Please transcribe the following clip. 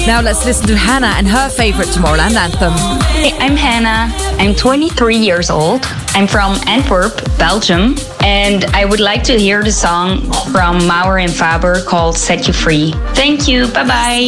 Now let's listen to Hannah and her favourite Tomorrowland anthem. Hey, I'm Hannah. I'm 23 years old. I'm from Antwerp, Belgium. And I would like to hear the song from Mauer and Faber called Set You Free. Thank you. Bye-bye.